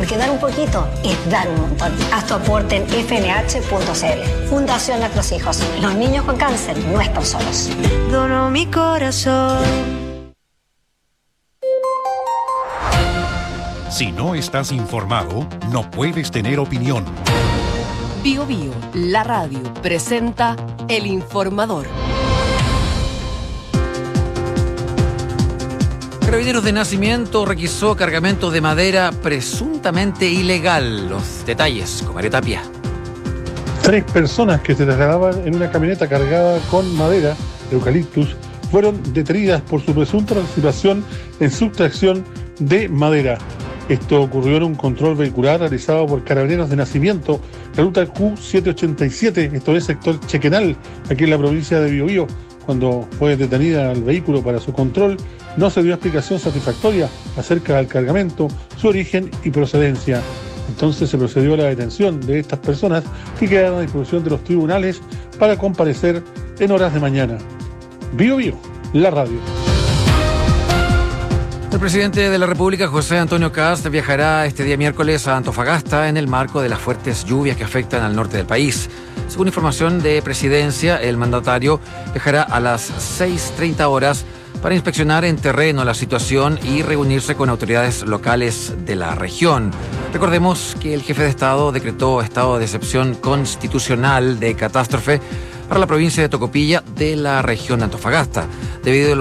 porque dar un poquito es dar un montón. Haz tu aporte en fnh.cl. Fundación Nuestros Hijos. Los niños con cáncer no están solos. Dono mi corazón. Si no estás informado, no puedes tener opinión. Bio Bio, la radio, presenta El Informador. Carabineros de Nacimiento requisó cargamento de madera presuntamente ilegal. Los detalles con María Tapia. 3 personas que se trasladaban en una camioneta cargada con madera, eucaliptus, fueron detenidas por su presunta participación en sustracción de madera. Esto ocurrió en un control vehicular realizado por Carabineros de Nacimiento, la ruta Q787, esto es sector Chequenal, aquí en la provincia de Biobío. Cuando fue detenida el vehículo para su control, no se dio explicación satisfactoria acerca del cargamento, su origen y procedencia. Entonces se procedió a la detención de estas personas que quedaron a disposición de los tribunales para comparecer en horas de mañana. Bio Bio, la radio. El presidente de la República, José Antonio Kast, viajará este día miércoles a Antofagasta en el marco de las fuertes lluvias que afectan al norte del país. Según información de Presidencia, el mandatario viajará a las 6:30 horas para inspeccionar en terreno la situación y reunirse con autoridades locales de la región. Recordemos que el jefe de Estado decretó estado de excepción constitucional de catástrofe para la provincia de Tocopilla de la región de Antofagasta, debido a